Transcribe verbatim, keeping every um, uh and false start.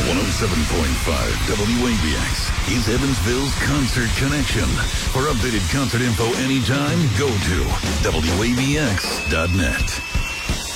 one oh seven point five W A B X is Evansville's Concert Connection. For updated concert info anytime, go to W A B X dot net.